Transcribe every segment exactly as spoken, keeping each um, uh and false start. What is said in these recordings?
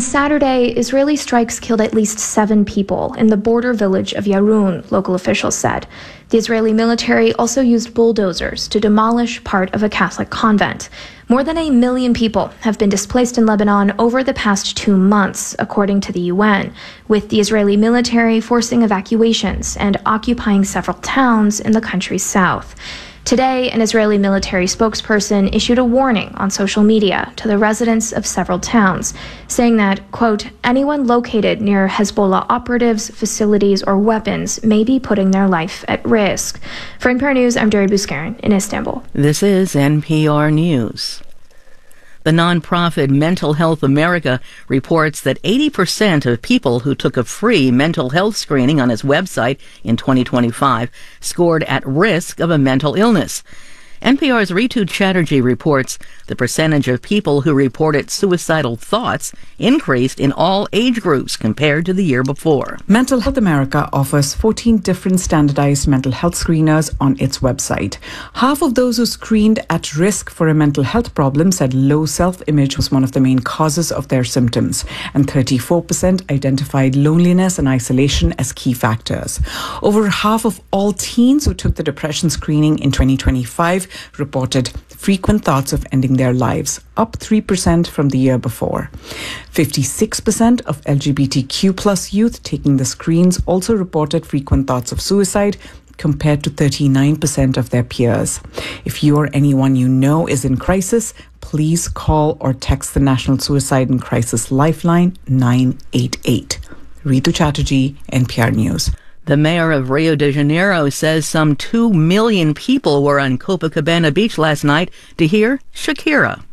Saturday, Israeli strikes killed at least seven people in the border village of Yarun, local officials said. The Israeli military also used bulldozers to demolish part of a Catholic convent. More than a million people have been displaced in Lebanon over the past two months, according to the U N, with the Israeli military forcing evacuations and occupying several towns in the country's south. Today, an Israeli military spokesperson issued a warning on social media to the residents of several towns, saying that, quote, anyone located near Hezbollah operatives, facilities, or weapons may be putting their life at risk. For N P R News, I'm Deri Bouskarin in Istanbul. This is N P R News. The nonprofit Mental Health America reports that eighty percent of people who took a free mental health screening on its website in twenty twenty-five scored at risk of a mental illness. N P R's Ritu Chatterjee reports the percentage of people who reported suicidal thoughts increased in all age groups compared to the year before. Mental Health America offers fourteen different standardized mental health screeners on its website. Half of those who screened at risk for a mental health problem said low self-image was one of the main causes of their symptoms, and thirty-four percent identified loneliness and isolation as key factors. Over half of all teens who took the depression screening in twenty twenty-five reported frequent thoughts of ending their lives, up three percent from the year before. fifty-six percent of L G B T Q plus youth taking the screens also reported frequent thoughts of suicide, compared to thirty-nine percent of their peers. If you or anyone you know is in crisis, please call or text the National Suicide and Crisis Lifeline nine eight eight. Ritu Chatterjee, N P R News. The mayor of Rio de Janeiro says some two million people were on Copacabana Beach last night to hear Shakira.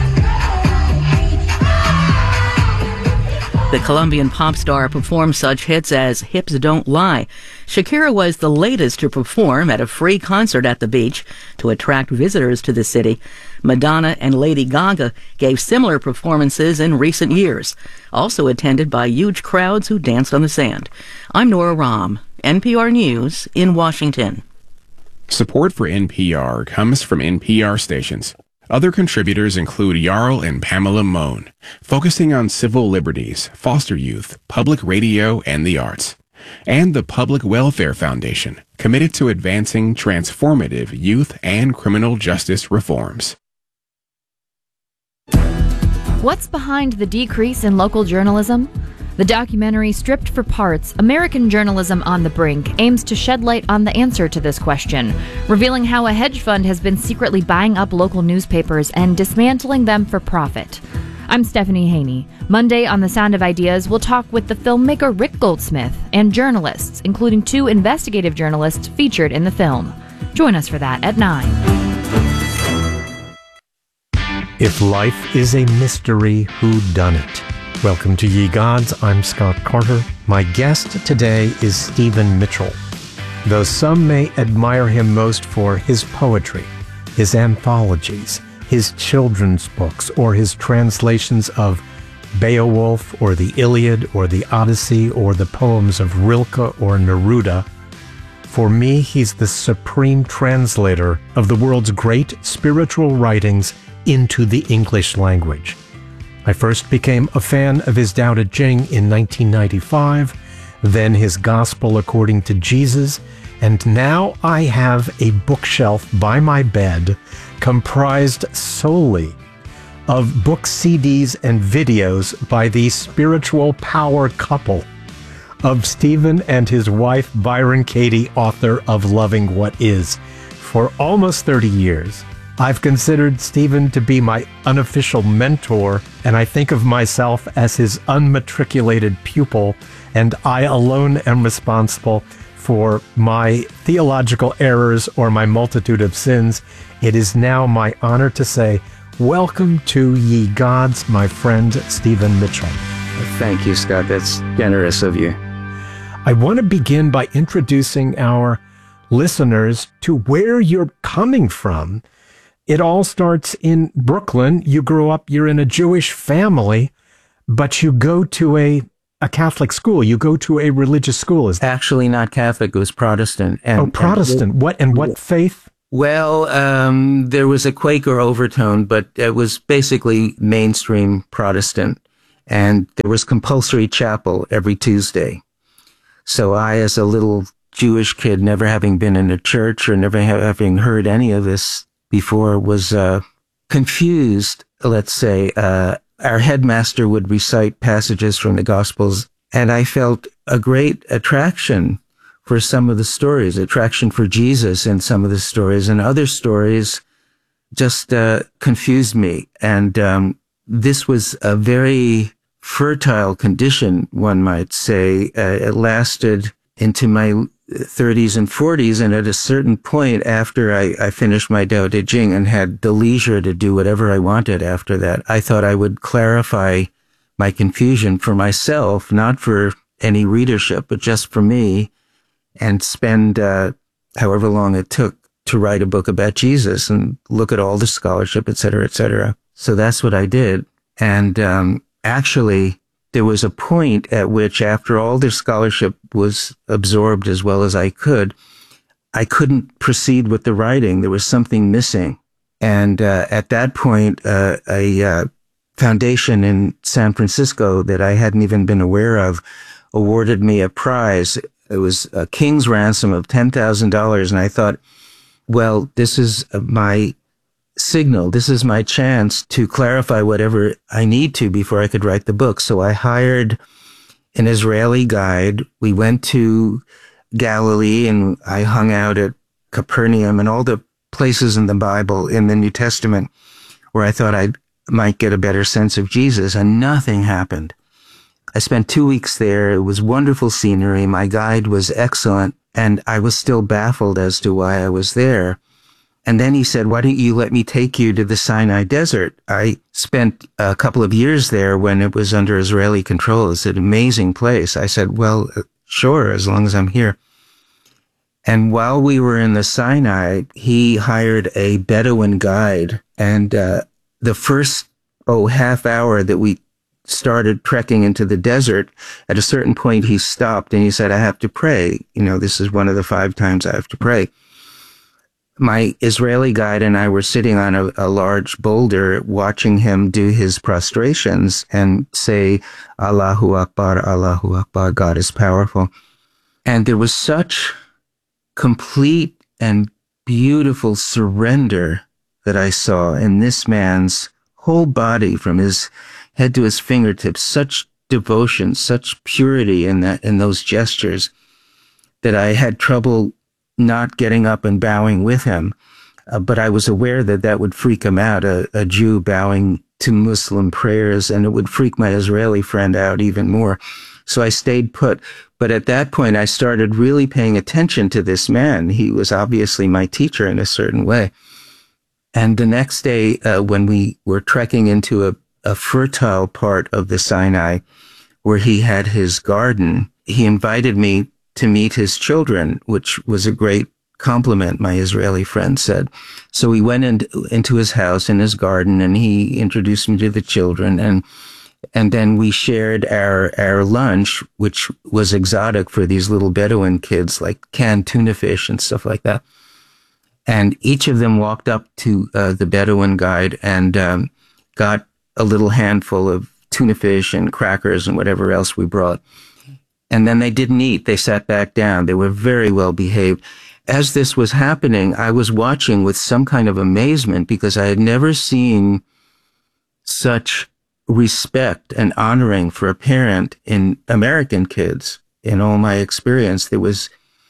The Colombian pop star performed such hits as Hips Don't Lie. Shakira was the latest to perform at a free concert at the beach to attract visitors to the city. Madonna and Lady Gaga gave similar performances in recent years, also attended by huge crowds who danced on the sand. I'm Nora Rahm, N P R News in Washington. Support for N P R comes from N P R stations. Other contributors include Jarl and Pamela Mohn, focusing on civil liberties, foster youth, public radio, and the arts. And the Public Welfare Foundation, committed to advancing transformative youth and criminal justice reforms. What's behind the decrease in local journalism? The documentary Stripped for Parts, American Journalism on the Brink aims to shed light on the answer to this question, revealing how a hedge fund has been secretly buying up local newspapers and dismantling them for profit. I'm Stephanie Haney. Monday on The Sound of Ideas, we'll talk with the filmmaker Rick Goldsmith and journalists, including two investigative journalists featured in the film. Join us for that at nine. If life is a mystery, who done it? Welcome to Ye Gods. I'm Scott Carter. My guest today is Stephen Mitchell. Though some may admire him most for his poetry, his anthologies, his children's books, or his translations of Beowulf or the Iliad or the Odyssey or the poems of Rilke or Neruda, for me, he's the supreme translator of the world's great spiritual writings into the English language. I first became a fan of his Tao Te Ching in nineteen ninety-five, then his Gospel According to Jesus, and now I have a bookshelf by my bed comprised solely of book C Ds and videos by the spiritual power couple of Stephen and his wife Byron Katie, author of Loving What Is. For almost thirty years, I've considered Stephen to be my unofficial mentor, and I think of myself as his unmatriculated pupil, and I alone am responsible for my theological errors or my multitude of sins. It is now my honor to say, welcome to Ye Gods, my friend Stephen Mitchell. Thank you, Scott. That's generous of you. I want to begin by introducing our listeners to where you're coming from. It all starts in Brooklyn. You grew up, you're in a Jewish family, but you go to a, a Catholic school. You go to a religious school. Is Actually not Catholic, it was Protestant. And, oh, Protestant. And, what and what faith? Well, um, there was a Quaker overtone, but it was basically mainstream Protestant. And there was compulsory chapel every Tuesday. So I, as a little Jewish kid, never having been in a church or never having heard any of this before, was uh, confused, let's say. Uh, our headmaster would recite passages from the Gospels, and I felt a great attraction for some of the stories, attraction for Jesus in some of the stories, and other stories just uh, confused me. And um, this was a very fertile condition, one might say. Uh, it lasted into my thirties and forties, and at a certain point after I, I finished my Tao Te Ching and had the leisure to do whatever I wanted after that, I thought I would clarify my confusion for myself, not for any readership, but just for me, and spend uh, however long it took to write a book about Jesus and look at all the scholarship, et cetera, et cetera. So that's what I did. And um, actually, there was a point at which, after all the scholarship was absorbed as well as I could, I couldn't proceed with the writing. There was something missing. And uh, at that point, uh, a uh, foundation in San Francisco that I hadn't even been aware of awarded me a prize. It was a king's ransom of ten thousand dollars. And I thought, well, this is my signal. This is my chance to clarify whatever I need to before I could write the book. So I hired an Israeli guide. We went to Galilee, and I hung out at Capernaum and all the places in the Bible, in the New Testament, where I thought I might get a better sense of Jesus, and nothing happened. I spent two weeks there. It was wonderful scenery. My guide was excellent, and I was still baffled as to why I was there. And then he said, why don't you let me take you to the Sinai Desert? I spent a couple of years there when it was under Israeli control. It's an amazing place. I said, well, sure, as long as I'm here. And while we were in the Sinai, he hired a Bedouin guide. And uh, the first, oh, half hour that we started trekking into the desert, at a certain point he stopped and he said, I have to pray. You know, this is one of the five times I have to pray. My Israeli guide and I were sitting on a, a large boulder watching him do his prostrations and say, Allahu Akbar, Allahu Akbar, God is powerful. And there was such complete and beautiful surrender that I saw in this man's whole body, from his head to his fingertips, such devotion, such purity in that, in those gestures, that I had trouble not getting up and bowing with him. Uh, but I was aware that that would freak him out, a, a Jew bowing to Muslim prayers, and it would freak my Israeli friend out even more. So I stayed put. But at that point, I started really paying attention to this man. He was obviously my teacher in a certain way. And the next day, uh, when we were trekking into a, a fertile part of the Sinai where he had his garden, he invited me to meet his children, which was a great compliment, my Israeli friend said. So we went in, into his house in his garden, and he introduced me to the children, and and then we shared our our lunch, which was exotic for these little Bedouin kids, like canned tuna fish and stuff like that. And each of them walked up to uh, the Bedouin guide and um, got a little handful of tuna fish and crackers and whatever else we brought. And then they didn't eat. They sat back down. They were very well behaved. As this was happening, I was watching with some kind of amazement, because I had never seen such respect and honoring for a parent in American kids. In all my experience, there was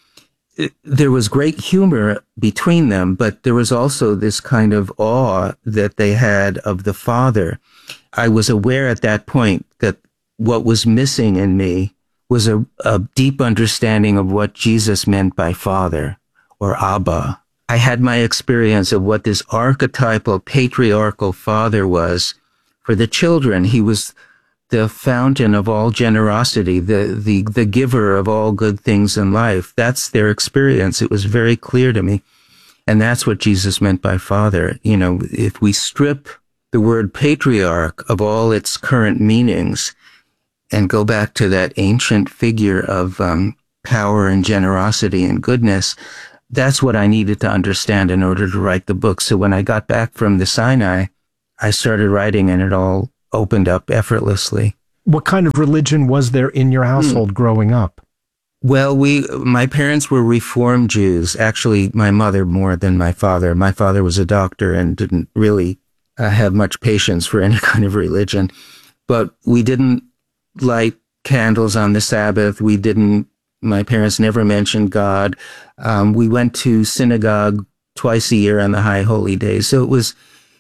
there was great humor between them, but there was also this kind of awe that they had of the father. I was aware at that point that what was missing in me was a, a deep understanding of what Jesus meant by father, or Abba. I had my experience of what this archetypal patriarchal father was for the children. He was the fountain of all generosity, the, the, the giver of all good things in life. That's their experience. It was very clear to me. And that's what Jesus meant by father. You know, if we strip the word patriarch of all its current meanings and go back to that ancient figure of um, power and generosity and goodness, that's what I needed to understand in order to write the book. So when I got back from the Sinai, I started writing, and it all opened up effortlessly. What kind of religion was there in your household hmm. growing up? Well, we, my parents were Reformed Jews. Actually, my mother more than my father. My father was a doctor and didn't really uh, have much patience for any kind of religion. But we didn't light candles on the Sabbath. We didn't, my parents never mentioned God. Um, we went to synagogue twice a year on the high holy days. So it was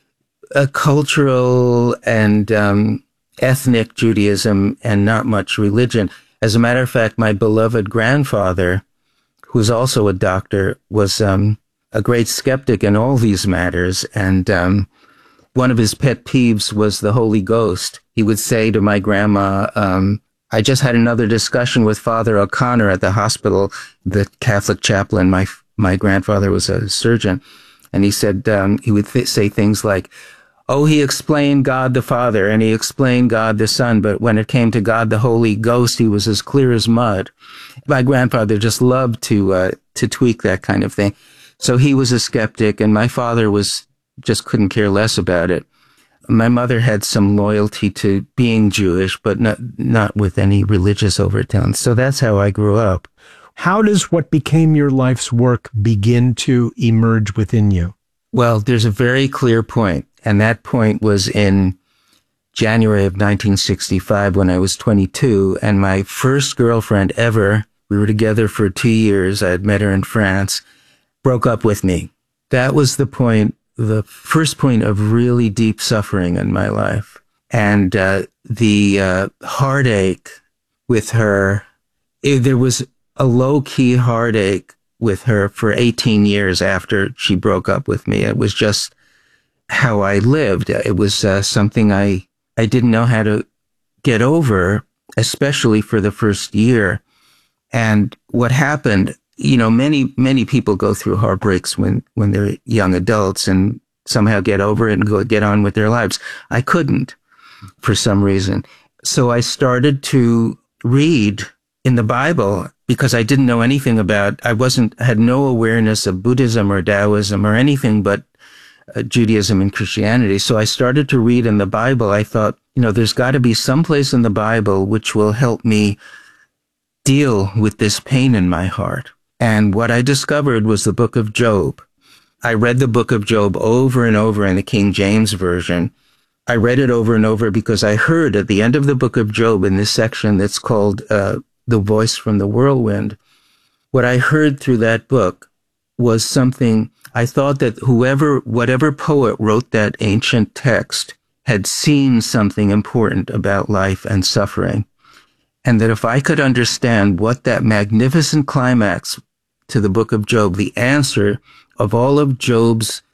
a cultural and um, ethnic Judaism and not much religion. As a matter of fact, my beloved grandfather, who's also a doctor, was um, a great skeptic in all these matters. And um, one of his pet peeves was the Holy Ghost. He would say to my grandma, um, I just had another discussion with Father O'Connor at the hospital, the Catholic chaplain. My my grandfather was a surgeon. And he said, um, he would th- say things like, oh, he explained God the Father and he explained God the Son, but when it came to God the Holy Ghost, he was as clear as mud. My grandfather just loved to uh, to tweak that kind of thing. So he was a skeptic, and my father was just couldn't care less about it. My mother had some loyalty to being Jewish, but not not with any religious overtones. So that's how I grew up. How does what became your life's work begin to emerge within you? Well, there's a very clear point. And that point was in January of nineteen sixty-five when I was twenty-two. And my first girlfriend ever, we were together for two years. I had met her in France, broke up with me. That was the point, the first point of really deep suffering in my life. And uh, the uh, heartache with her, it, there was a low-key heartache with her for eighteen years after she broke up with me. It was just how I lived. It was uh, something I, I didn't know how to get over, especially for the first year. And what happened, you know, many, many people go through heartbreaks when, when they're young adults and somehow get over it and go get on with their lives. I couldn't for some reason. So I started to read in the Bible because I didn't know anything about, I wasn't, had no awareness of Buddhism or Taoism or anything but Uh, Judaism and Christianity. So I started to read in the Bible. I thought, you know, there's got to be some place in the Bible which will help me deal with this pain in my heart. And what I discovered was the book of Job. I read the book of Job over and over in the King James Version. I read it over and over because I heard at the end of the book of Job in this section that's called uh, The Voice from the Whirlwind, what I heard through that book was something. I thought that whoever, whatever poet wrote that ancient text had seen something important about life and suffering. And that if I could understand what that magnificent climax to the book of Job, the answer of all of Job's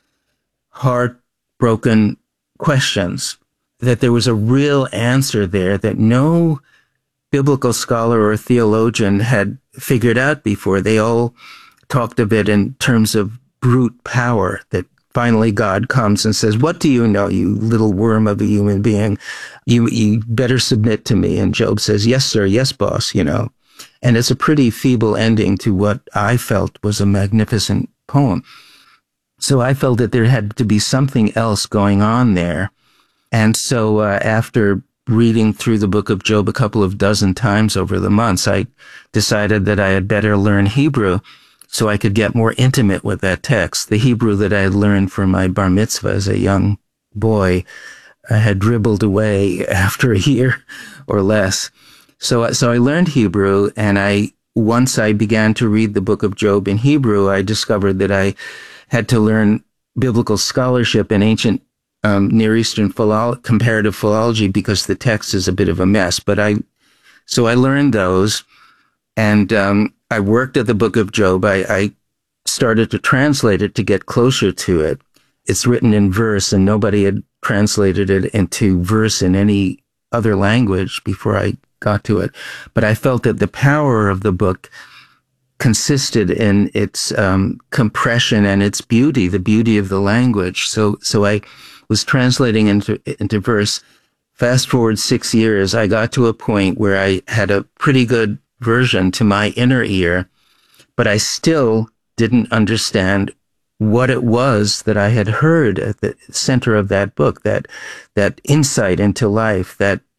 heartbroken questions, that there was a real answer there that no biblical scholar or theologian had figured out before. They all talked of it in terms of brute power, that finally God comes and says, what do you know, you little worm of a human being? You, you better submit to me. And Job says, yes, sir. Yes, boss, you know. And it's a pretty feeble ending to what I felt was a magnificent poem. So I felt that there had to be something else going on there. And so uh, after reading through the book of Job a couple of dozen times over the months, I decided that I had better learn Hebrew so I could get more intimate with that text. The Hebrew that I had learned for my bar mitzvah as a young boy I had dribbled away after a year or less. So, so I learned Hebrew, and I, once I began to read the book of Job in Hebrew, I discovered that I had to learn biblical scholarship and ancient um, Near Eastern philo- comparative philology because the text is a bit of a mess. But I, so I learned those, and um, I worked at the book of Job. I, I started to translate it to get closer to it. It's written in verse, and nobody had translated it into verse in any other language before I got to it. But I felt that the power of the book consisted in its um, compression and its beauty, the beauty of the language. So, so I was translating into into verse. Fast forward six years, I got to a point where I had a pretty good version to my inner ear, but I still didn't understand what it was that I had heard at the center of that book, that that insight into life, that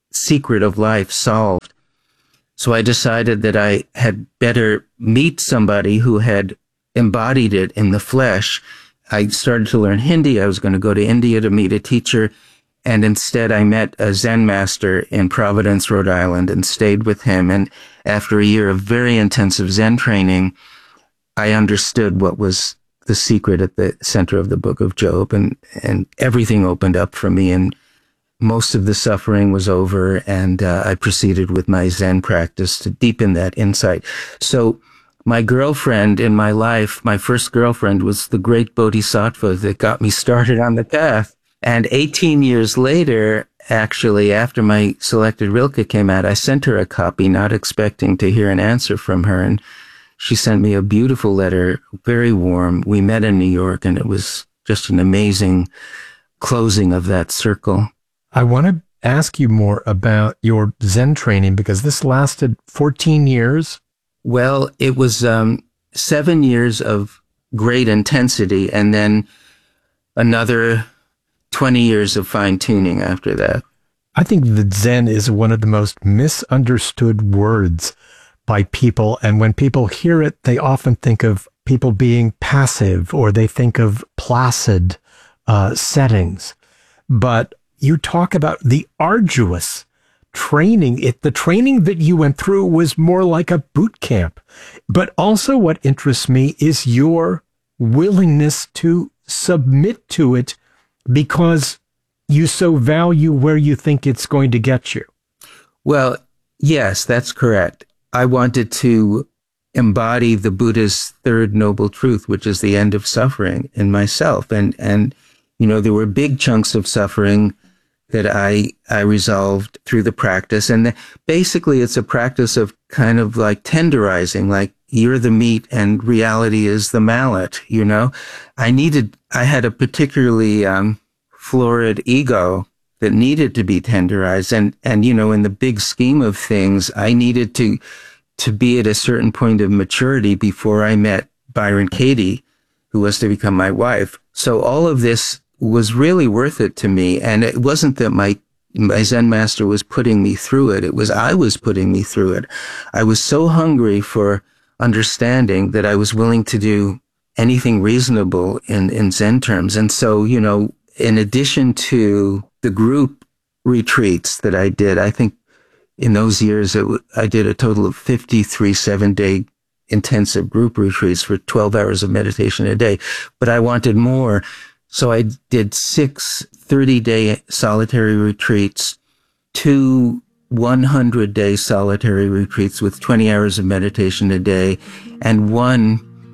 secret of life solved. So I decided that I had better meet somebody who had embodied it in the flesh. I started to learn Hindi. I was going to go to India to meet a teacher. And instead, I met a Zen master in Providence, Rhode Island, and stayed with him. And after a year of very intensive Zen training, I understood what was the secret at the center of the book of Job. And, and everything opened up for me. And most of the suffering was over. And uh, I proceeded with my Zen practice to deepen that insight. So my girlfriend in my life, my first girlfriend, was the great Bodhisattva that got me started on the path. And eighteen years later, actually, after my Selected Rilke came out, I sent her a copy, not expecting to hear an answer from her. And she sent me a beautiful letter, very warm. We met in New York, and it was just an amazing closing of that circle. I want to ask you more about your Zen training, because this lasted fourteen years. Well, it was um, seven years of great intensity, and then another twenty years of fine-tuning after that. I think that Zen is one of the most misunderstood words by people. And when people hear it, they often think of people being passive, or they think of placid uh, settings. But you talk about the arduous training. It, the training that you went through was more like a boot camp. But also what interests me is your willingness to submit to it, because you so value where you think it's going to get you. Well, yes, that's correct. I wanted to embody the Buddha's third noble truth, which is the end of suffering, in myself. And, and, you know, there were big chunks of suffering that I, I resolved through the practice. And the, basically it's a practice of kind of like tenderizing, like you're the meat and reality is the mallet, you know? I needed, I had a particularly, um, florid ego that needed to be tenderized. And, and, you know, in the big scheme of things, I needed to, to be at a certain point of maturity before I met Byron Katie, who was to become my wife. So all of this was really worth it to me. And it wasn't that my, my Zen master was putting me through it. It was I was putting me through it. I was so hungry for understanding that I was willing to do anything reasonable in, in Zen terms. And so, you know, in addition to the group retreats that I did, I think in those years, it w- I did a total of fifty-three seven-day intensive group retreats for twelve hours of meditation a day. But I wanted more. So I did six thirty-day solitary retreats, two hundred-day solitary retreats with twenty hours of meditation a day, and one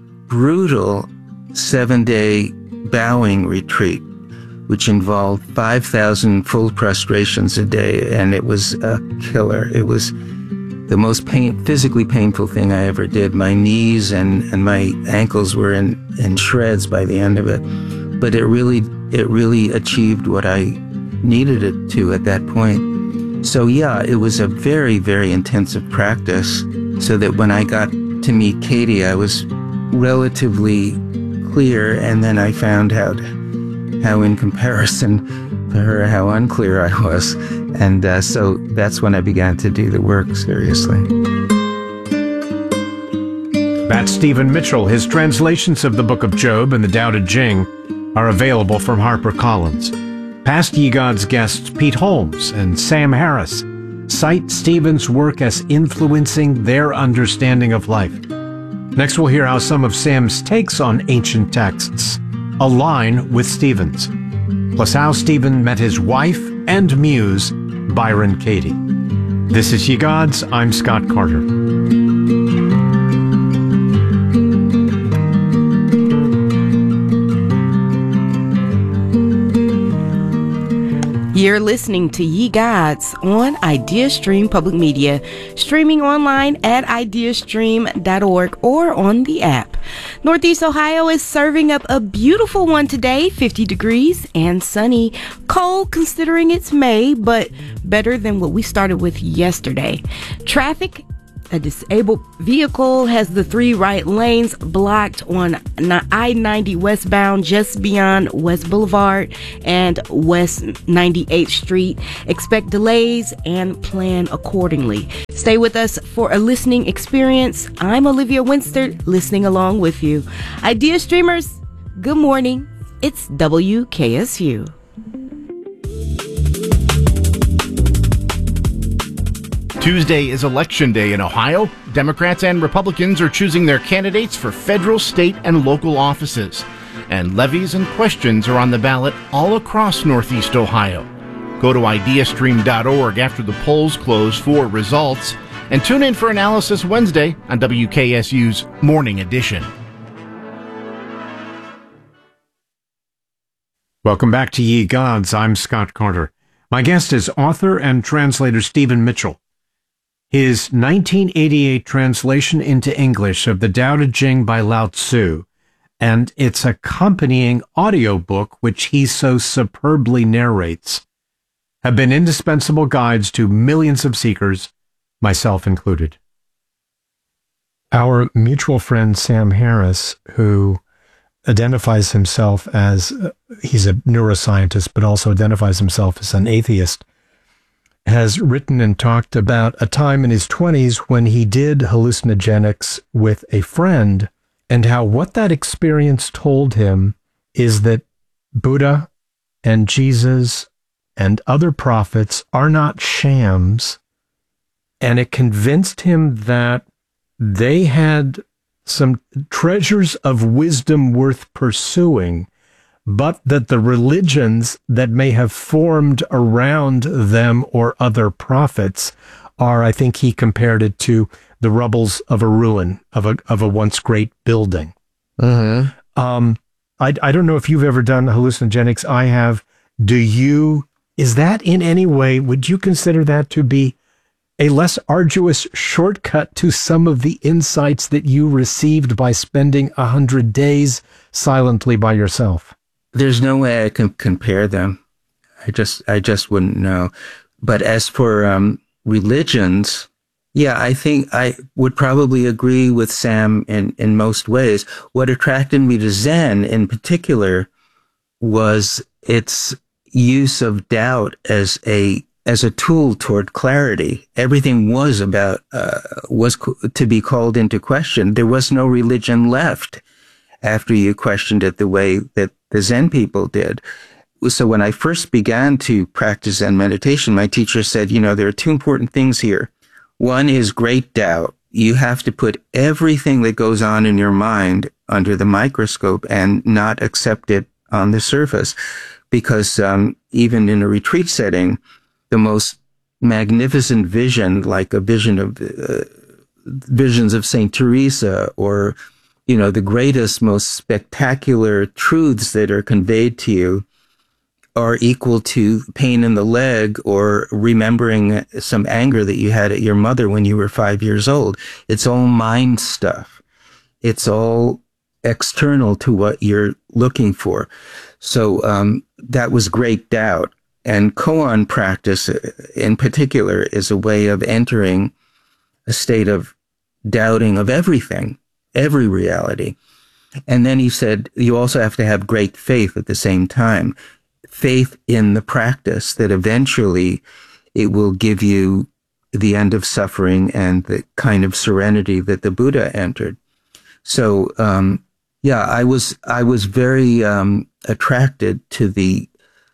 brutal seven-day bowing retreat, which involved five thousand full prostrations a day, and it was a killer. It was the most pain, physically painful thing I ever did. My knees and, and my ankles were in, in shreds by the end of it. But it really, it really achieved what I needed it to at that point. So yeah, it was a very, very intensive practice, so that when I got to meet Katie, I was relatively clear, and then I found out how in comparison to her, how unclear I was. And uh, so that's when I began to do the work seriously. That's Stephen Mitchell. His translations of the Book of Job and the Tao Te Ching are available from HarperCollins. Past Ye Gods guests Pete Holmes and Sam Harris cite Stephen's work as influencing their understanding of life. Next, we'll hear how some of Sam's takes on ancient texts align with Stephen's, plus how Stephen met his wife and muse, Byron Katie. This is Ye Gods. I'm Scott Carter. You're listening to Ye Gods on IdeaStream Public Media, streaming online at ideastream dot org or on the app. Northeast Ohio is serving up a beautiful one today, fifty degrees and sunny. Cold considering it's May, but better than what we started with yesterday. Traffic A disabled vehicle has the three right lanes blocked on I ninety westbound just beyond West Boulevard and West ninety-eighth Street. Expect delays and plan accordingly. Stay with us for a listening experience. I'm Olivia Winster, listening along with you. Idea Streamers, good morning. It's W K S U. Tuesday is Election Day in Ohio. Democrats and Republicans are choosing their candidates for federal, state, and local offices. And levies and questions are on the ballot all across Northeast Ohio. Go to idea stream dot org after the polls close for results. And tune in for Analysis Wednesday on W K S U's Morning Edition. Welcome back to Ye Gods. I'm Scott Carter. My guest is author and translator Stephen Mitchell. His nineteen eighty-eight translation into English of the Tao Te Ching by Lao Tzu and its accompanying audiobook, which he so superbly narrates, have been indispensable guides to millions of seekers, myself included. Our mutual friend Sam Harris, who identifies himself as, uh, he's a neuroscientist, but also identifies himself as an atheist, has written and talked about a time in his twenties when he did hallucinogenics with a friend, and how what that experience told him is that Buddha and Jesus and other prophets are not shams, and it convinced him that they had some treasures of wisdom worth pursuing, but that the religions that may have formed around them or other prophets are, I think he compared it to the rubbles of a ruin of a of a once great building. Uh-huh. Um, I I don't know if you've ever done hallucinogenics. I have. Do you? Is that in any way? Would you consider that to be a less arduous shortcut to some of the insights that you received by spending a hundred days silently by yourself? There's no way I can compare them. I just, I just wouldn't know. But as for um, religions, yeah, I think I would probably agree with Sam in, in most ways. What attracted me to Zen in particular was its use of doubt as a as a tool toward clarity. Everything was about uh, was to be called into question. There was no religion left after you questioned it the way that the Zen people did. So when I first began to practice Zen meditation, my teacher said, you know, there are two important things here. One is great doubt. You have to put everything that goes on in your mind under the microscope and not accept it on the surface. Because um, even in a retreat setting, the most magnificent vision, like a vision of uh, visions of Saint Teresa, or you know, the greatest, most spectacular truths that are conveyed to you are equal to pain in the leg or remembering some anger that you had at your mother when you were five years old. It's all mind stuff. It's all external to what you're looking for. So um, that was great doubt. And koan practice in particular is a way of entering a state of doubting of everything, every reality. And then he said, you also have to have great faith at the same time. Faith in the practice that eventually it will give you the end of suffering and the kind of serenity that the Buddha entered. So, um, yeah, I was, I was very, um, attracted to the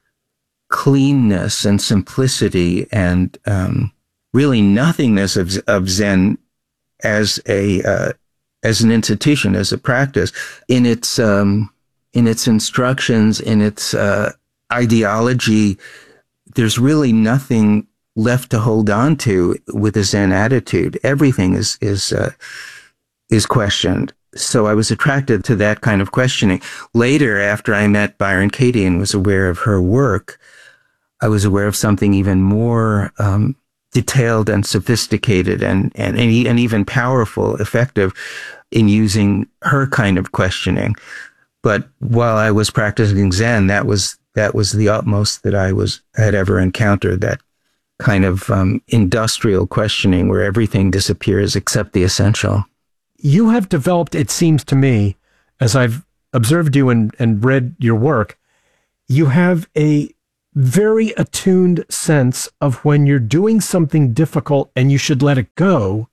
cleanness and simplicity and, um, really nothingness of, of Zen as a, uh, as an institution, as a practice, in its, um, in its instructions, in its, uh, ideology. There's really nothing left to hold on to with a Zen attitude. Everything is, is, uh, is questioned. So I was attracted to that kind of questioning. Later, after I met Byron Katie and was aware of her work, I was aware of something even more, um, detailed and sophisticated and, and, and even powerful, effective in using her kind of questioning. But while I was practicing Zen, that was, that was the utmost that I was, had ever encountered, that kind of um, industrial questioning where everything disappears except the essential. You have developed, it seems to me, as I've observed you and, and read your work, you have a very attuned sense of when you're doing something difficult and you should let it go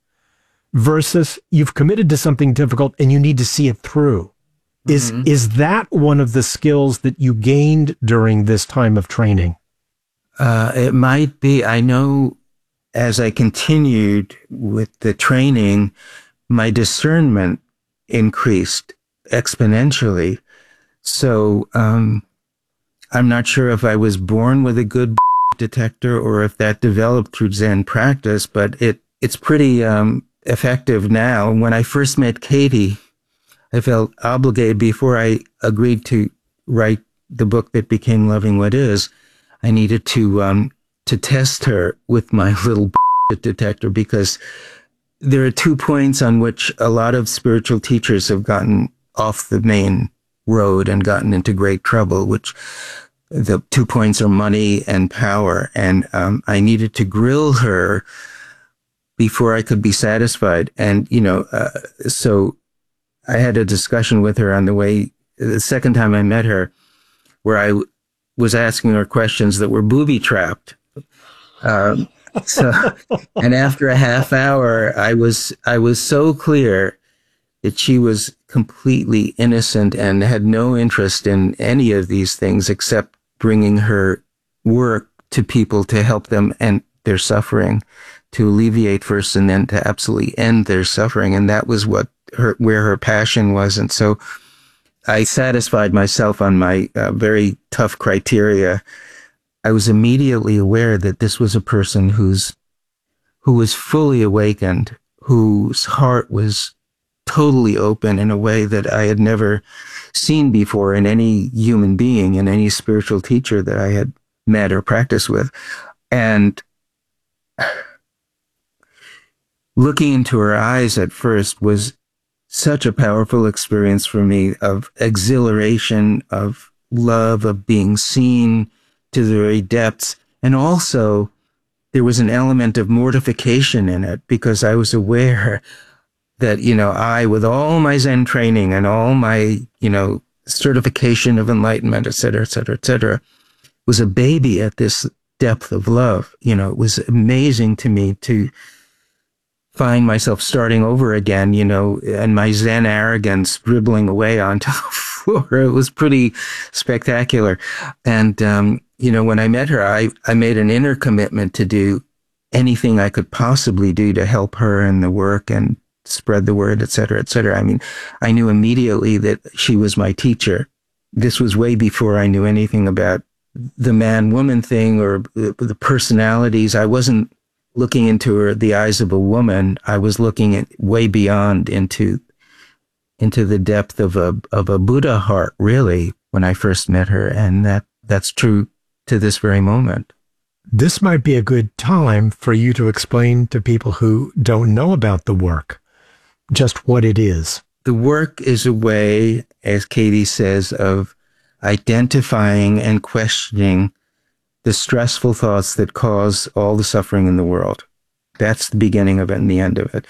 versus you've committed to something difficult and you need to see it through. Is, mm-hmm. is that one of the skills that you gained during this time of training? Uh, it might be. I know as I continued with the training, my discernment increased exponentially. So um, I'm not sure if I was born with a good detector or if that developed through Zen practice, but it it's pretty um, effective now. When I first met Katie, I felt obligated before I agreed to write the book that became Loving What Is. I needed to um, to test her with my little detector because there are two points on which a lot of spiritual teachers have gotten off the main road and gotten into great trouble, which the two points are money and power. And um, I needed to grill her before I could be satisfied. And, you know, uh, so I had a discussion with her on the way, the second time I met her, where I w- was asking her questions that were booby-trapped. Um, so, and after a half hour, I was, I was so clear that she was completely innocent and had no interest in any of these things except bringing her work to people to help them end their suffering, to alleviate first and then to absolutely end their suffering. And that was what her, where her passion was. And so I satisfied myself on my uh, very tough criteria. I was immediately aware that this was a person who's, who was fully awakened, whose heart was totally open in a way that I had never seen before in any human being, in any spiritual teacher that I had met or practiced with. And looking into her eyes at first was such a powerful experience for me of exhilaration, of love, of being seen to the very depths. And also there was an element of mortification in it because I was aware that, you know, I, with all my Zen training and all my, you know, certification of enlightenment, et cetera, et cetera, et cetera, was a baby at this depth of love. You know, it was amazing to me to find myself starting over again, you know, and my Zen arrogance dribbling away onto the floor. It was pretty spectacular. And, um, you know, when I met her, I, I made an inner commitment to do anything I could possibly do to help her in the work and spread the word, et cetera, et cetera. I mean, I knew immediately that she was my teacher. This was way before I knew anything about the man-woman thing or the personalities. I wasn't looking into her, the eyes of a woman. I was looking at way beyond into, into the depth of a, of a Buddha heart, really, when I first met her. And that, that's true to this very moment. This might be a good time for you to explain to people who don't know about the work just what it is. The work is a way, as Katie says, of identifying and questioning the stressful thoughts that cause all the suffering in the world. That's the beginning of it and the end of it.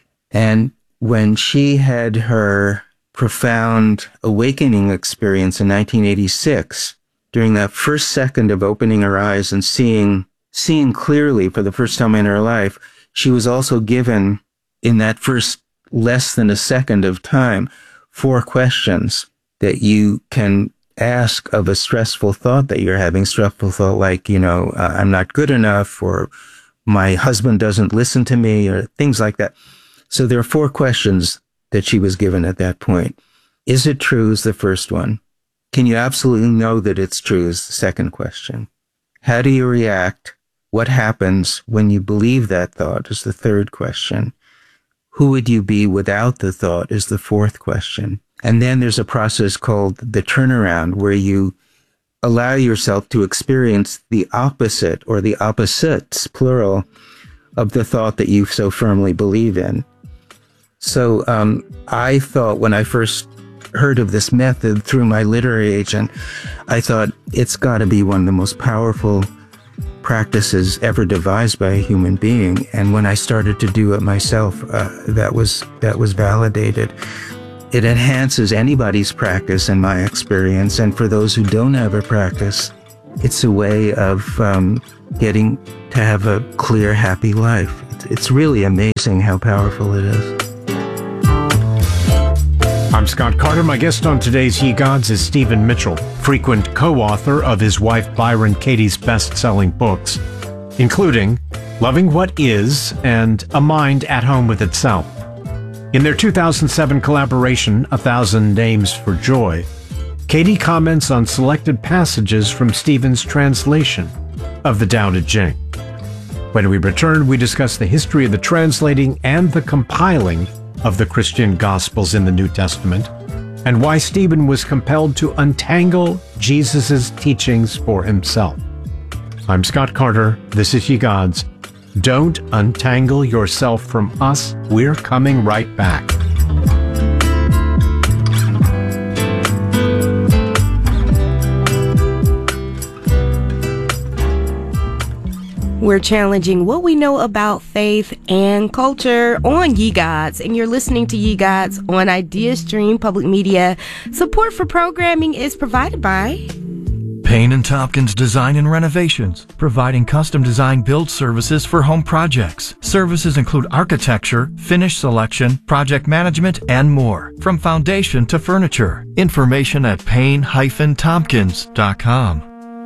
And when she had her profound awakening experience in nineteen eighty-six, during that first second of opening her eyes and seeing, seeing clearly for the first time in her life, she was also given, in that first less than a second of time, four questions that you can ask of a stressful thought that you're having. Stressful thought like, you know, uh, I'm not good enough, or my husband doesn't listen to me, or things like that. So there are four questions that she was given at that point. Is it true is the first one. Can you absolutely know that it's true is the second question. How do you react? What happens when you believe that thought is the third question. Who would you be without the thought is the fourth question. And then there's a process called the turnaround, where you allow yourself to experience the opposite, or the opposites, plural, of the thought that you so firmly believe in. So um, I thought, when I first heard of this method through my literary agent, I thought it's got to be one of the most powerful practices ever devised by a human being. And when I started to do it myself, uh, that was that was validated. It enhances anybody's practice, in my experience. And for those who don't have a practice, it's a way of um, getting to have a clear, happy life. It's really amazing how powerful it is. I'm Scott Carter. My guest on today's Ye Gods is Stephen Mitchell, frequent co-author of his wife Byron Katie's best-selling books, including Loving What Is and A Mind at Home with Itself. In their two thousand seven collaboration, A Thousand Names for Joy, Katie comments on selected passages from Stephen's translation of the Tao Te Ching. When we return, we discuss the history of the translating and the compiling of the Christian Gospels in the New Testament, and why Stephen was compelled to untangle Jesus' teachings for himself. I'm Scott Carter. This is Ye Gods. Don't untangle yourself from us. We're coming right back. We're challenging what we know about faith and culture on Ye Gods, and you're listening to Ye Gods on IdeaStream Public Media. Support for programming is provided by Payne and Tompkins Design and Renovations, providing custom design build services for home projects. Services include architecture, finish selection, project management, and more. From foundation to furniture. Information at payne dash tompkins dot com.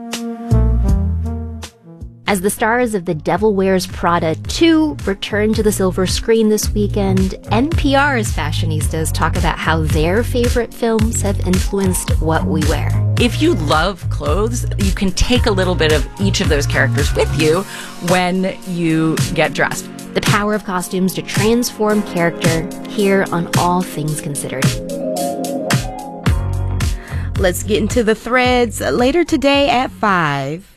As the stars of The Devil Wears Prada two return to the silver screen this weekend, N P R's fashionistas talk about how their favorite films have influenced what we wear. If you love clothes, you can take a little bit of each of those characters with you when you get dressed. The power of costumes to transform character, here on All Things Considered. Let's get into the threads later today at five.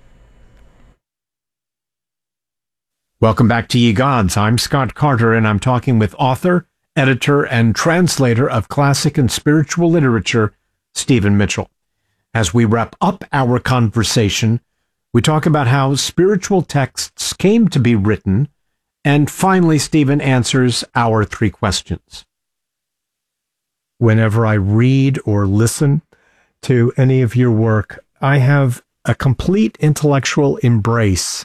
Welcome back to Ye Gods. I'm Scott Carter, and I'm talking with author, editor, and translator of classic and spiritual literature, Stephen Mitchell. As we wrap up our conversation, we talk about how spiritual texts came to be written, and finally, Stephen answers our three questions. Whenever I read or listen to any of your work, I have a complete intellectual embrace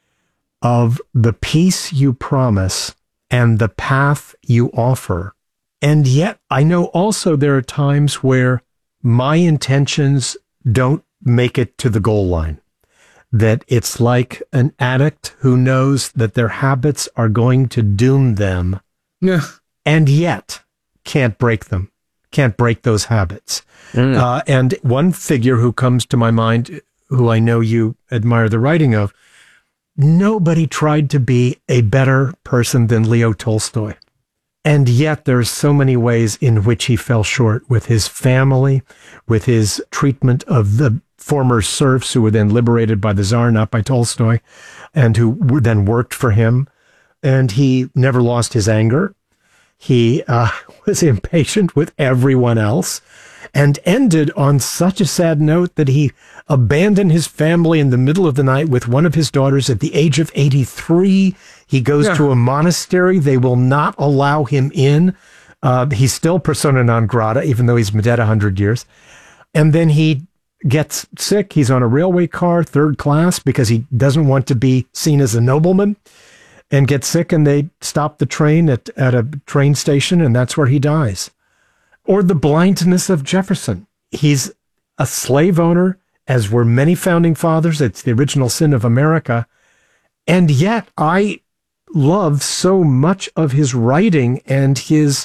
of the peace you promise and the path you offer. And yet, I know also there are times where my intentions don't make it to the goal line. That it's like an addict who knows that their habits are going to doom them, yeah. and yet can't break them, can't break those habits. Mm. Uh, and one figure who comes to my mind, who I know you admire the writing of, nobody tried to be a better person than Leo Tolstoy. And yet there's so many ways in which he fell short with his family, with his treatment of the former serfs who were then liberated by the Tsar, not by Tolstoy, and who then worked for him. And he never lost his anger. He uh, was impatient with everyone else and ended on such a sad note that he abandoned his family in the middle of the night with one of his daughters at the age of eighty-three. He goes yeah. to a monastery. They will not allow him in. Uh, he's still persona non grata, even though he's been dead one hundred years. And then he gets sick. He's on a railway car, third class, because he doesn't want to be seen as a nobleman, and gets sick, and they stop the train at, at a train station, and that's where he dies. Or the blindness of Jefferson. He's a slave owner, as were many founding fathers. It's the original sin of America. And yet I love so much of his writing and his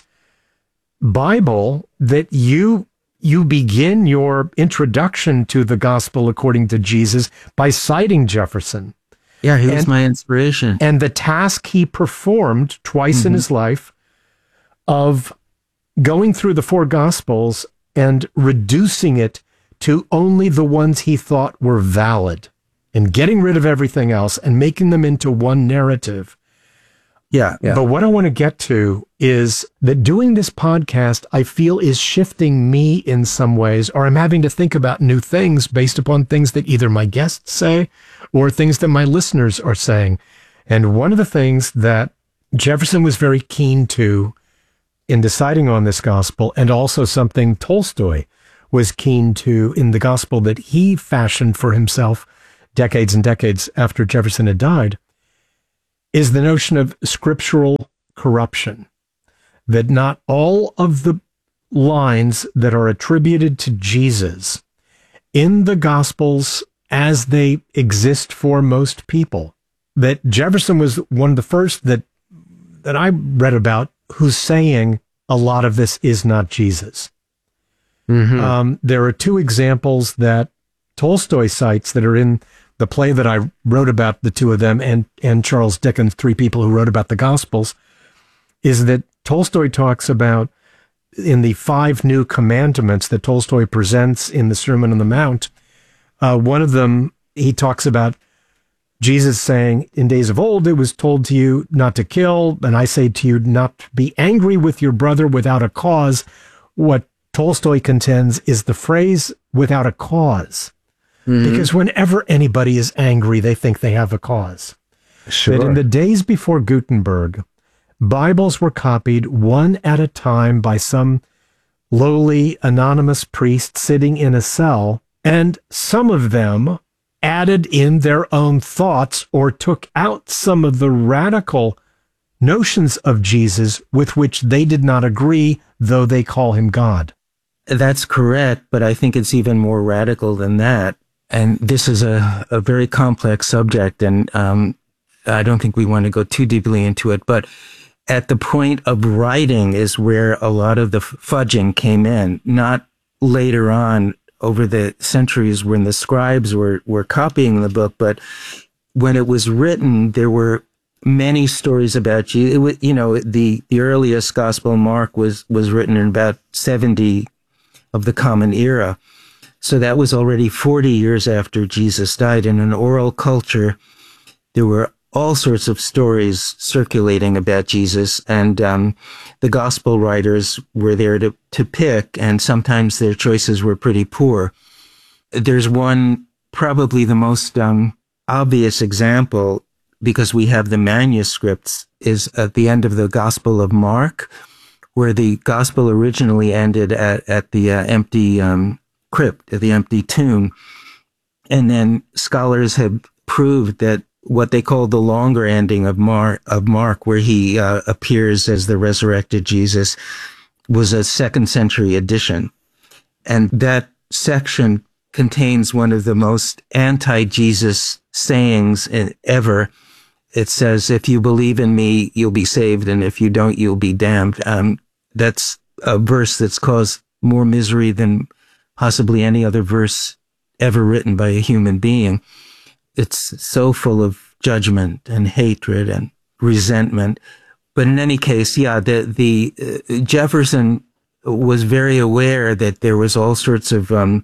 Bible that you you begin your introduction to the gospel according to Jesus by citing Jefferson. Yeah, he and, was my inspiration. And the task he performed twice mm-hmm. in his life of going through the four Gospels and reducing it to only the ones he thought were valid and getting rid of everything else and making them into one narrative. Yeah, yeah. But what I want to get to is that doing this podcast, I feel, is shifting me in some ways, or I'm having to think about new things based upon things that either my guests say or things that my listeners are saying. And one of the things that Jefferson was very keen to in deciding on this gospel, and also something Tolstoy was keen to in the gospel that he fashioned for himself decades and decades after Jefferson had died, is the notion of scriptural corruption, that not all of the lines that are attributed to Jesus in the Gospels as they exist for most people, that Jefferson was one of the first that that I read about who's saying a lot of this is not Jesus. Mm-hmm. Um, there are two examples that Tolstoy cites that are in the play that I wrote about, the two of them, and, and Charles Dickens, three people who wrote about the Gospels, is that Tolstoy talks about in the five new commandments that Tolstoy presents in the Sermon on the Mount. Uh, one of them, he talks about Jesus saying, in days of old, it was told to you not to kill, and I say to you not to be angry with your brother without a cause. What Tolstoy contends is the phrase without a cause. Mm-hmm. Because whenever anybody is angry, they think they have a cause. Sure. That in the days before Gutenberg, Bibles were copied one at a time by some lowly anonymous priest sitting in a cell, and some of them added in their own thoughts or took out some of the radical notions of Jesus with which they did not agree, though they call him God. That's correct, but I think it's even more radical than that. And this is a, a very complex subject, and um, I don't think we want to go too deeply into it, but at the point of writing is where a lot of the fudging came in, not later on over the centuries when the scribes were, were copying the book, but when it was written, there were many stories about you. It was, you know, the, the earliest Gospel, Mark, was, was written in about seventy of the Common Era. So that was already forty years after Jesus died. In an oral culture, there were all sorts of stories circulating about Jesus, and um, the gospel writers were there to, to pick, and sometimes their choices were pretty poor. There's one, probably the most um, obvious example, because we have the manuscripts, is at the end of the Gospel of Mark, where the gospel originally ended at, at the uh, empty um, crypt, at the empty tomb. And then scholars have proved that what they call the longer ending of Mark, of Mark, where he uh, appears as the resurrected Jesus, was a second century addition. And that section contains one of the most anti-Jesus sayings ever. It says, if you believe in me, you'll be saved, and if you don't, you'll be damned. Um, that's a verse that's caused more misery than possibly any other verse ever written by a human being. It's so full of judgment and hatred and resentment. But in any case, yeah, the, the uh, Jefferson was very aware that there was all sorts of um,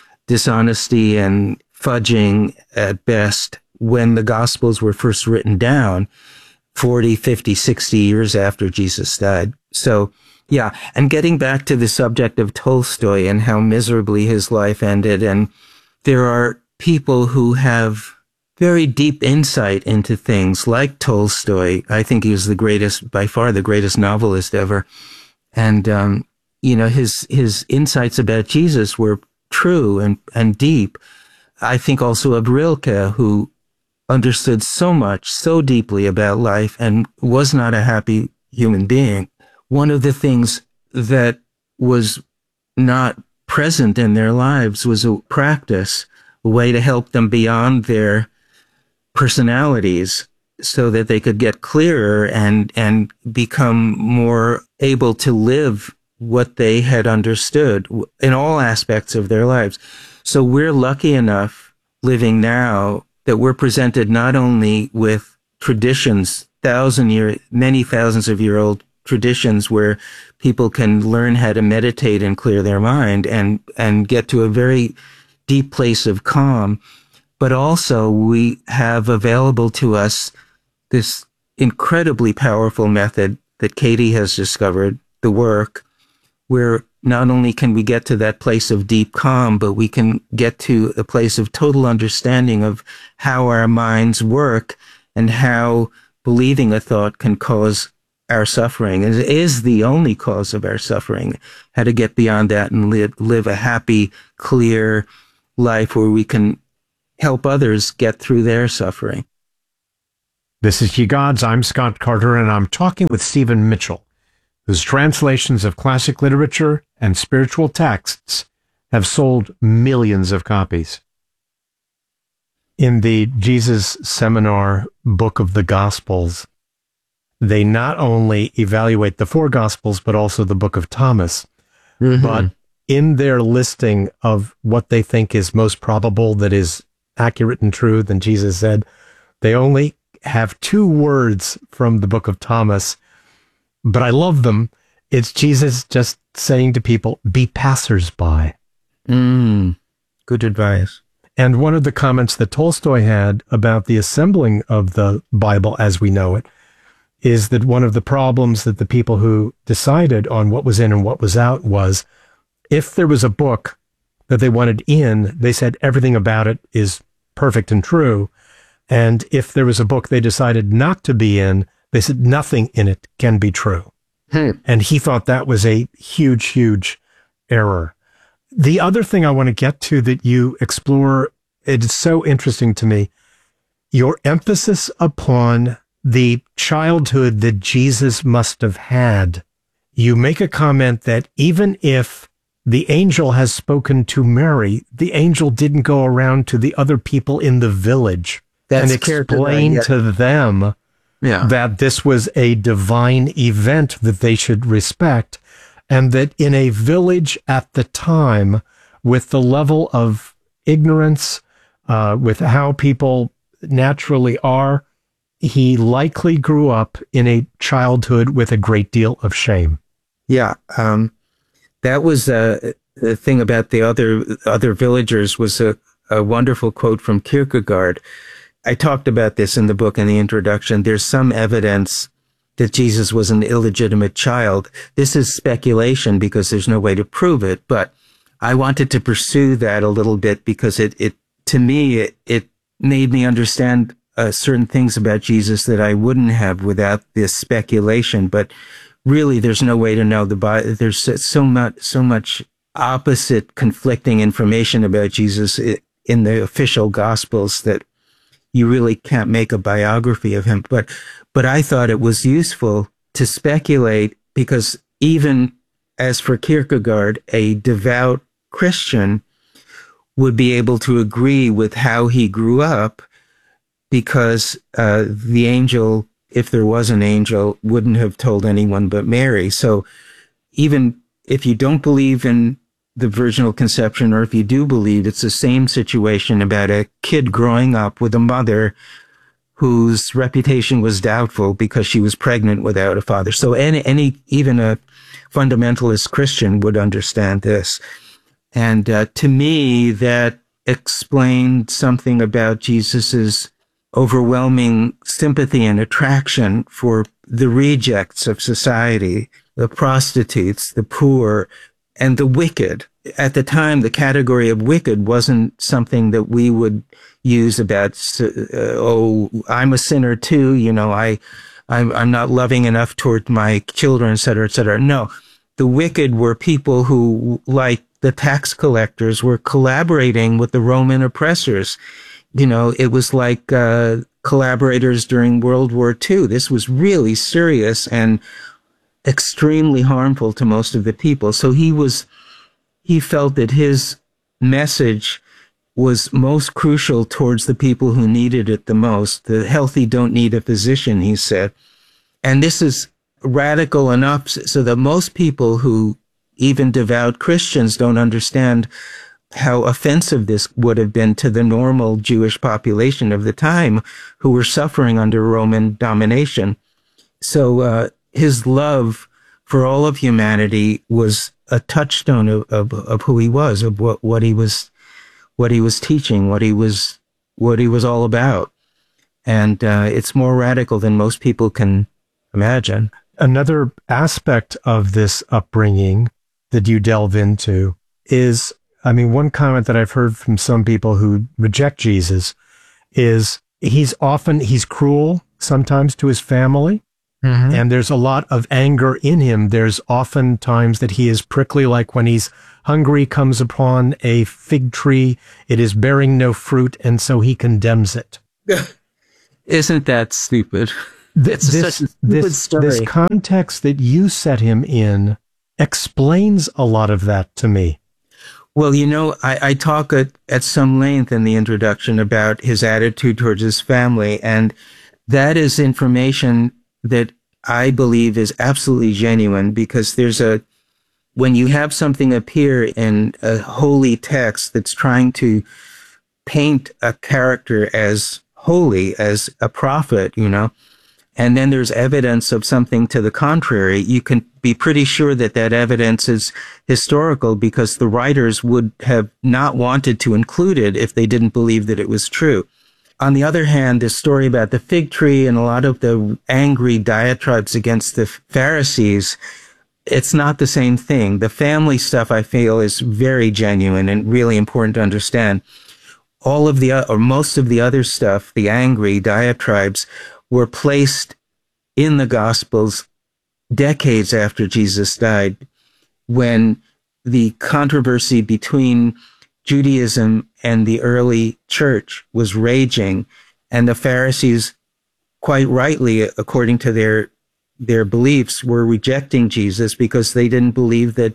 dishonesty and fudging at best when the Gospels were first written down forty, fifty, sixty years after Jesus died. So, yeah, and getting back to the subject of Tolstoy and how miserably his life ended, and there are people who have very deep insight into things like Tolstoy. I think he was the greatest, by far the greatest novelist ever. And, um, you know, his, his insights about Jesus were true and, and deep. I think also of Rilke, who understood so much, so deeply about life and was not a happy human being. One of the things that was not present in their lives was a practice, a way to help them beyond their personalities so that they could get clearer and, and become more able to live what they had understood in all aspects of their lives. So we're lucky enough living now that we're presented not only with traditions, thousand year, many thousands of year old traditions where people can learn how to meditate and clear their mind and, and get to a very deep place of calm. But also we have available to us this incredibly powerful method that Katie has discovered, the work, where not only can we get to that place of deep calm, but we can get to a place of total understanding of how our minds work and how believing a thought can cause our suffering. It is the only cause of our suffering. How to get beyond that and live, live a happy, clear life where we can help others get through their suffering. This is Ye Gods. I'm Scott Carter, and I'm talking with Stephen Mitchell, whose translations of classic literature and spiritual texts have sold millions of copies. In the Jesus Seminar Book of the Gospels, they not only evaluate the four Gospels, but also the Book of Thomas. Mm-hmm. But in their listing of what they think is most probable, that is accurate and true than Jesus said, they only have two words from the Book of Thomas, but I love them. It's Jesus just saying to people, be passersby. Mm, good advice. And one of the comments that Tolstoy had about the assembling of the Bible as we know it is that one of the problems that the people who decided on what was in and what was out was, if there was a book that they wanted in, they said everything about it is perfect and true. And if there was a book they decided not to be in, they said nothing in it can be true. Hmm. And he thought that was a huge, huge error. The other thing I want to get to that you explore, it's so interesting to me, your emphasis upon the childhood that Jesus must have had. You make a comment that even if the angel has spoken to Mary, the angel didn't go around to the other people in the village That's and explain yeah. to them yeah. that this was a divine event that they should respect, and that in a village at the time, with the level of ignorance, uh, with how people naturally are, he likely grew up in a childhood with a great deal of shame. Yeah, um, that was uh, the thing about the other other villagers was a, a wonderful quote from Kierkegaard. I talked about this in the book in the introduction. There's some evidence that Jesus was an illegitimate child. This is speculation because there's no way to prove it, but I wanted to pursue that a little bit because it, it to me, it, it made me understand uh, certain things about Jesus that I wouldn't have without this speculation. But really, there's no way to know. The Bible, there's so much, so much opposite, conflicting information about Jesus in the official Gospels that you really can't make a biography of him. But, but I thought it was useful to speculate because even as for Kierkegaard, a devout Christian would be able to agree with how he grew up because uh, the angel, if there was an angel, wouldn't have told anyone but Mary. So even if you don't believe in the virginal conception, or if you do believe, it's the same situation about a kid growing up with a mother whose reputation was doubtful because she was pregnant without a father. So any, any even a fundamentalist Christian would understand this. And uh, to me, that explained something about Jesus's overwhelming sympathy and attraction for the rejects of society, the prostitutes, the poor, and the wicked. At the time, the category of wicked wasn't something that we would use about, uh, oh, I'm a sinner too, you know, I, I'm, I'm not loving enough toward my children, et cetera, et cetera. No, the wicked were people who, like the tax collectors, were collaborating with the Roman oppressors. You know, it was like uh, collaborators during World War Two. This was really serious and extremely harmful to most of the people. So he was, he felt that his message was most crucial towards the people who needed it the most. The healthy don't need a physician, he said. And this is radical enough so that most people who, even devout Christians, don't understand how offensive this would have been to the normal Jewish population of the time who were suffering under Roman domination. So uh, his love for all of humanity was a touchstone of, of, of who he was, of what, what he was, what he was teaching, what he was, what he was all about. And uh, it's more radical than most people can imagine. Another aspect of this upbringing that you delve into is, I mean, one comment that I've heard from some people who reject Jesus is he's often, he's cruel sometimes to his family. Mm-hmm. And there's a lot of anger in him. There's often times that he is prickly, like when he's hungry, comes upon a fig tree, it is bearing no fruit, and so he condemns it. Isn't that stupid? This, it's this, such a stupid this, story. This context that you set him in explains a lot of that to me. Well, you know, I, I talk at, at some length in the introduction about his attitude towards his family, and that is information that I believe is absolutely genuine, because there's a, when you have something appear in a holy text that's trying to paint a character as holy, as a prophet, you know, and then there's evidence of something to the contrary, you can be pretty sure that that evidence is historical, because the writers would have not wanted to include it if they didn't believe that it was true. On the other hand, the story about the fig tree and a lot of the angry diatribes against the Pharisees, it's not the same thing. The family stuff, I feel, is very genuine and really important to understand. All of the, or most of the other stuff, the angry diatribes, were placed in the Gospels decades after Jesus died, when the controversy between Judaism and the early church was raging, and the Pharisees, quite rightly, according to their their beliefs, were rejecting Jesus because they didn't believe that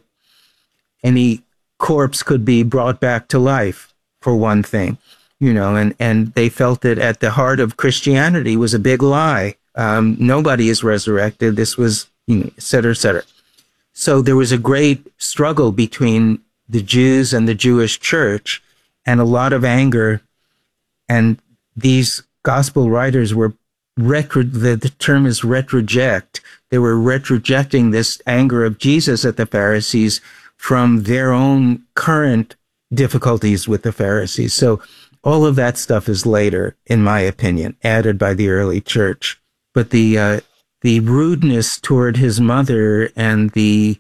any corpse could be brought back to life, for one thing, you know, and, and they felt that at the heart of Christianity was a big lie. Um, nobody is resurrected. This was, you know, et cetera, et cetera. So there was a great struggle between the Jews and the Jewish church, and a lot of anger. And these gospel writers were retro, the, the term is retroject. They were retrojecting this anger of Jesus at the Pharisees from their own current difficulties with the Pharisees. So all of that stuff is later, in my opinion, added by the early church. But the, uh, the rudeness toward his mother and the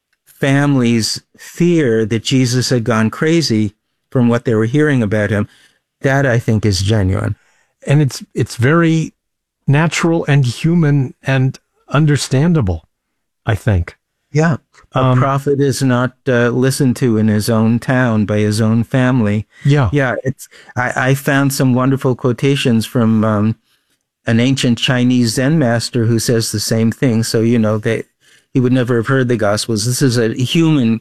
family's fear that Jesus had gone crazy from what they were hearing about him, that I think is genuine. And it's it's very natural and human and understandable, I think. Yeah. A Um, prophet is not uh, listened to in his own town by his own family. Yeah. Yeah. It's, I, I found some wonderful quotations from um, an ancient Chinese Zen master who says the same thing. So, you know, they, he would never have heard the Gospels. This is a human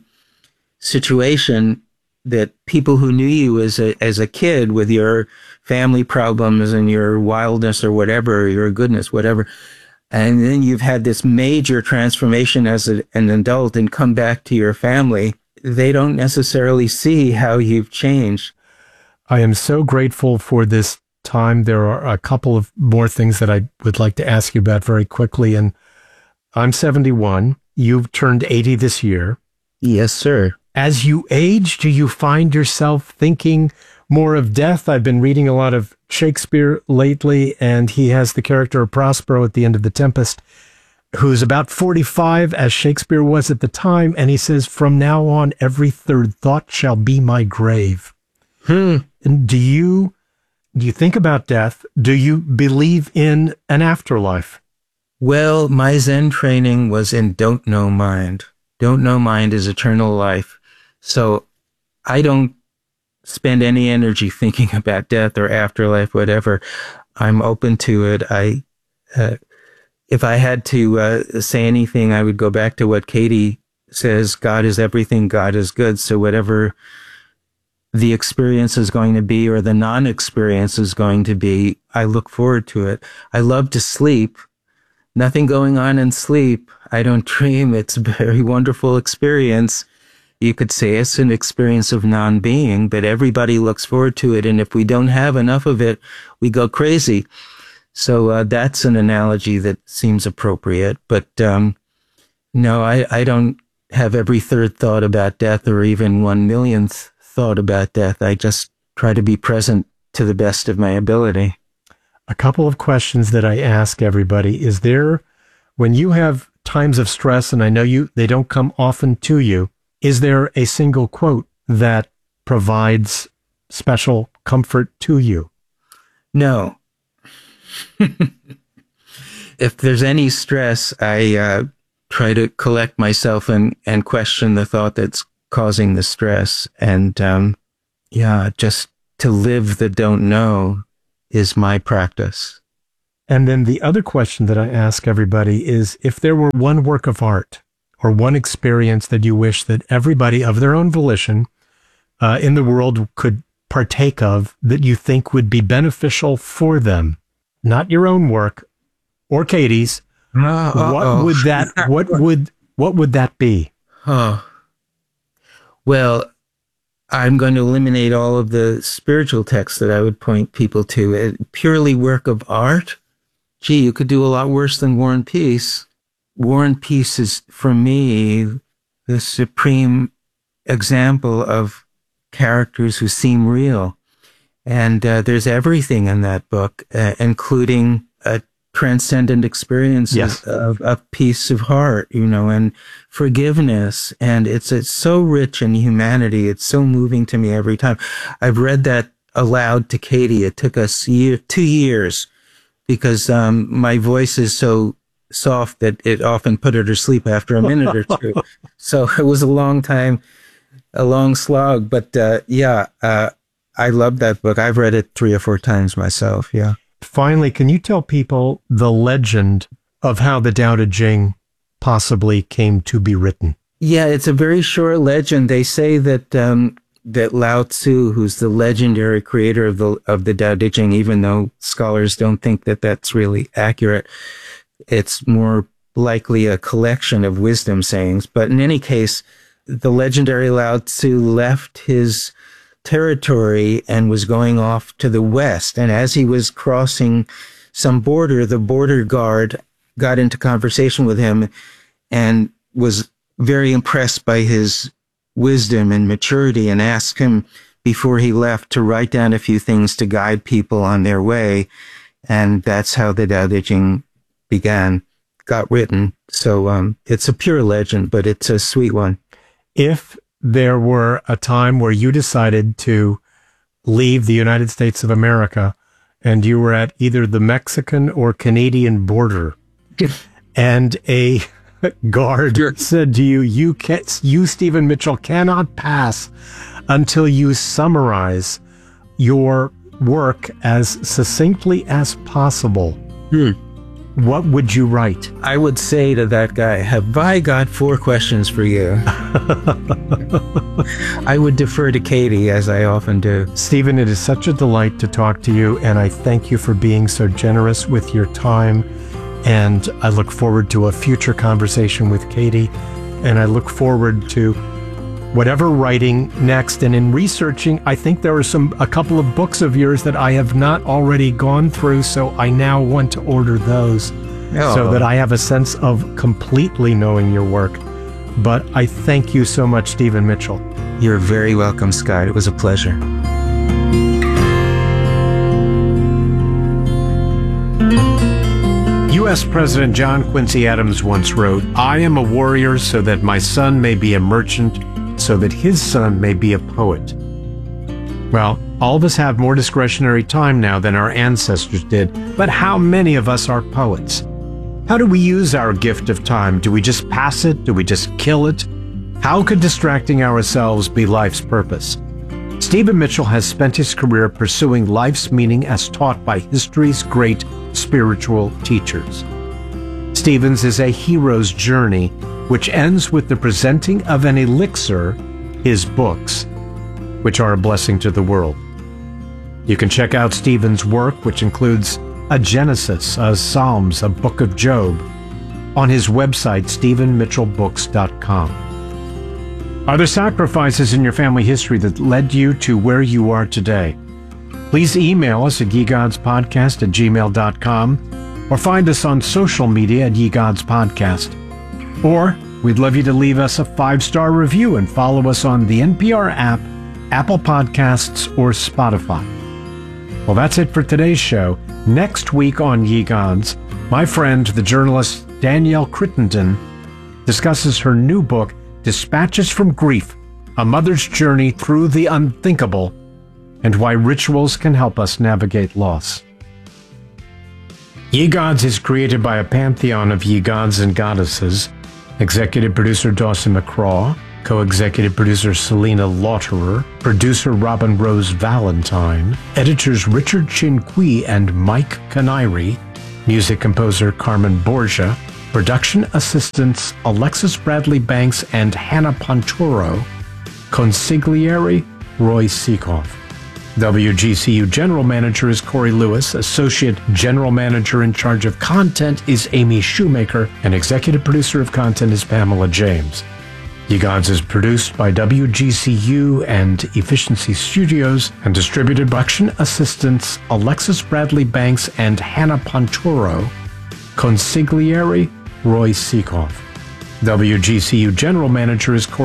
situation, that people who knew you as a as a kid with your family problems and your wildness or whatever, your goodness, whatever, and then you've had this major transformation as a, an adult and come back to your family, they don't necessarily see how you've changed. I am so grateful for this time. There are a couple of more things that I would like to ask you about very quickly. And I'm seventy-one. You've turned eighty this year. Yes, sir. As you age, do you find yourself thinking more of death? I've been reading a lot of Shakespeare lately, and he has the character of Prospero at the end of The Tempest, who's about forty-five, as Shakespeare was at the time, and he says, "From now on, every third thought shall be my grave." Hmm. And do you, do you think about death? Do you believe in an afterlife? Well, my Zen training was in don't know mind. Don't know mind is eternal life. So I don't spend any energy thinking about death or afterlife, whatever. I'm open to it. I, uh, if I had to uh, say anything, I would go back to what Katie says: God is everything, God is good. So whatever the experience is going to be, or the non-experience is going to be, I look forward to it. I love to sleep. Nothing going on in sleep. I don't dream. It's a very wonderful experience. You could say it's an experience of non-being, but everybody looks forward to it. And if we don't have enough of it, we go crazy. So uh, that's an analogy that seems appropriate. But um, no, I, I don't have every third thought about death, or even one millionth thought about death. I just try to be present to the best of my ability. a couple of questions that I ask everybody. Is there, when you have times of stress, and I know you, they don't come often to you, is there a single quote that provides special comfort to you? No. If there's any stress, I uh, try to collect myself and, and question the thought that's causing the stress. And um, yeah, just to live the don't know is my practice. And then the other question that I ask everybody is, if there were one work of art or one experience that you wish that everybody of their own volition uh, in the world could partake of, that you think would be beneficial for them, not your own work or Katie's, uh, what would that, what would, what would that be? Oh, well, I'm going to eliminate all of the spiritual texts that I would point people to. It, purely work of art? Gee, you could do a lot worse than War and Peace. War and Peace is, for me, the supreme example of characters who seem real. And uh, there's everything in that book, uh, including a transcendent experience yes. of, of peace of heart, you know, and forgiveness. And it's, it's so rich in humanity. It's so moving to me every time. I've read that aloud to Katie. It took us year, two years because um, my voice is so soft that it often put her to sleep after a minute or two. So it was a long time, a long slog. But uh, yeah, uh, I love that book. I've read it three or four times myself. Yeah. Finally, can you tell people the legend of how the Tao Te Ching possibly came to be written? Yeah, it's a very short legend. They say that um, that Lao Tzu, who's the legendary creator of the of the Tao Te Ching, even though scholars don't think that that's really accurate, it's more likely a collection of wisdom sayings. But in any case, the legendary Lao Tzu left his territory and was going off to the west. And as he was crossing some border, the border guard got into conversation with him and was very impressed by his wisdom and maturity and asked him before he left to write down a few things to guide people on their way. And that's how the Tao Te Ching began, got written. So um, it's a pure legend, but it's a sweet one. If there were a time where you decided to leave the United States of America and you were at either the Mexican or Canadian border and a guard sure. said to you, you, can, you, Stephen Mitchell, cannot pass until you summarize your work as succinctly as possible. Hmm. What would you write? I would say to that guy, have I got four questions for you? I would defer to Katie, as I often do. Stephen, it is such a delight to talk to you, and I thank you for being so generous with your time. And I look forward to a future conversation with Katie, and I look forward to whatever writing next. And in researching, I think there are some a couple of books of yours that I have not already gone through, so I now want to order those oh. so that I have a sense of completely knowing your work. But I thank you so much, Stephen Mitchell. You're very welcome, Scott. It was a pleasure. U S President John Quincy Adams once wrote, "I am a warrior so that my son may be a merchant, so that his son may be a poet." Well, all of us have more discretionary time now than our ancestors did, but how many of us are poets? How do we use our gift of time? Do we just pass it? Do we just kill it? How could distracting ourselves be life's purpose? Stephen Mitchell has spent his career pursuing life's meaning as taught by history's great spiritual teachers. Stephen's is a hero's journey, which ends with the presenting of an elixir, his books, which are a blessing to the world. You can check out Stephen's work, which includes a Genesis, a Psalms, a Book of Job, on his website, stephen mitchell books dot com. Are there sacrifices in your family history that led you to where you are today? Please email us at ye gods podcast at gmail dot com or find us on social media at Ye Gods Podcast. Or we'd love you to leave us a five-star review and follow us on the N P R app, Apple Podcasts, or Spotify. Well, that's it for today's show. Next week on Ye Gods, my friend, the journalist Danielle Crittenden, discusses her new book, Dispatches from Grief, A Mother's Journey Through the Unthinkable, and why rituals can help us navigate loss. Ye Gods is created by a pantheon of ye gods and goddesses. Executive producer Dawson McCraw, co-executive producer Selena Lauterer, producer Robin Rose Valentine, editors Richard Chinqui and Mike Canary, music composer Carmen Borgia, production assistants Alexis Bradley Banks and Hannah Pontoro, consigliere Roy Seekoff. W G C U General Manager is Corey Lewis, Associate General Manager in charge of content is Amy Shoemaker, and Executive Producer of Content is Pamela James. Ye Gods is produced by W G C U and Efficiency Studios and distributed by production assistants Alexis Bradley Banks and Hannah Pontoro, consigliere Roy Seekoff. W G C U General Manager is Corey